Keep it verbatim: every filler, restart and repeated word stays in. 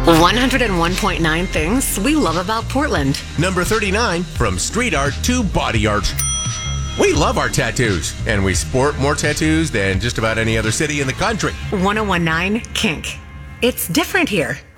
one oh one point nine things we love about Portland. Number thirty-nine, from street art to body art. We love our tattoos, and we sport more tattoos than just about any other city in the country. one oh one point nine Kink. It's different here.